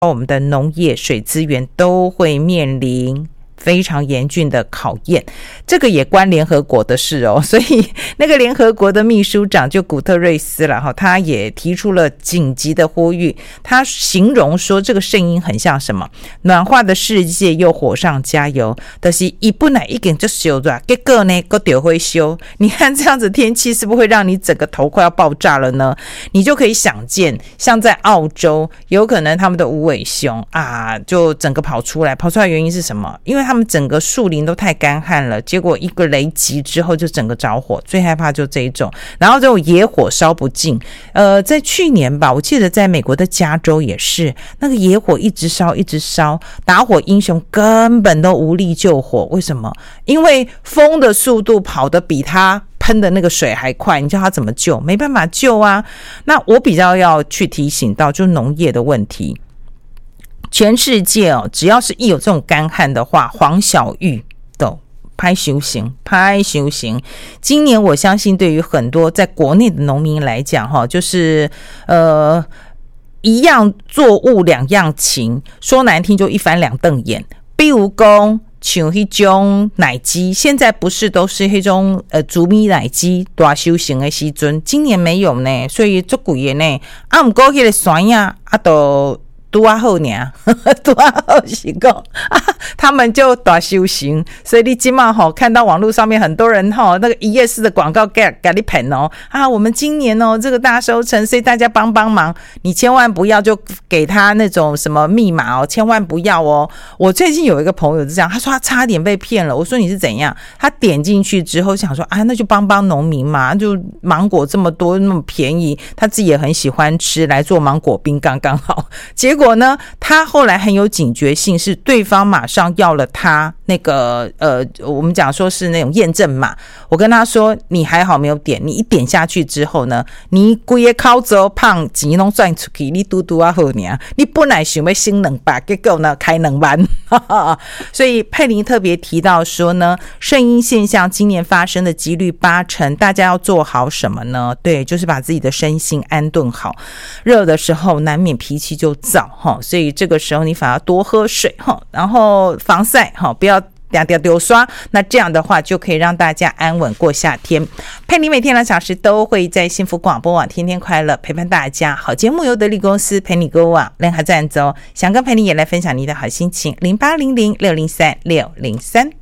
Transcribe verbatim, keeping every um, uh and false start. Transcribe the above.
我们的农业水资源都会面临非常严峻的考验，这个也关联合国的事哦。所以那个联合国的秘书长就古特瑞斯了哈，他也提出了紧急的呼吁。他形容说，这个声音很像什么？暖化的世界又火上加油，但是一不乃一点就修的，结果呢，个丢会修。你看这样子天气是不是会让你整个头快要爆炸了呢？你就可以想见，像在澳洲，有可能他们的无尾熊啊，就整个跑出来，跑出来原因是什么？因为他们整个树林都太干旱了，结果一个雷击之后就整个着火，最害怕就这一种。然后这种野火烧不尽，呃，在去年吧，我记得在美国的加州也是，那个野火一直烧一直烧，打火英雄根本都无力救火。为什么？因为风的速度跑得比他喷的那个水还快，你叫他怎么救？没办法救啊。那我比较要去提醒到，就是农业的问题。全世界哦，只要是一有这种干旱的话，黄小玉都拍修行，拍修行。今年我相信，对于很多在国内的农民来讲，哈，就是呃一样作物两样情，说难听就一翻两瞪眼。比如讲，像那种奶鸡，现在不是都是那种呃竹米奶鸡大修行的时阵，今年没有呢，所以足贵的呢。啊，不过那个酸呀，啊都。拄啊好呢，拄啊好是讲啊，他们就大修行，所以你今晚吼看到网络上面很多人吼那个一页式的广告给给你喷哦啊，我们今年哦这个大收成，所以大家帮帮忙，你千万不要就给他那种什么密码哦，千万不要哦。我最近有一个朋友是这样，他说他差点被骗了，我说你是怎样？他点进去之后想说啊，那就帮帮农民嘛，就芒果这么多那么便宜，他自己也很喜欢吃，来做芒果冰刚刚好，结果。结果呢，他后来很有警觉性，是对方马上要了他那个呃，我们讲说是那种验证码。我跟他说，你还好没有点，你一点下去之后呢，你规个口子胖钱拢赚出去，你嘟嘟啊好呢，你本来想要省两百，结果呢开两万。所以佩玲特别提到说呢，圣婴现象今年发生的几率八成，大家要做好什么呢？对，就是把自己的身心安顿好。热的时候难免脾气就躁。所以这个时候你反而多喝水，然后防晒，不要掉掉丢刷，那这样的话就可以让大家安稳过夏天。佩妮每天两小时都会在幸福广播网天天快乐陪伴大家。好节目由得力公司陪你购网联合赞助，想跟佩妮也来分享你的好心情，零八零零六零三六零三。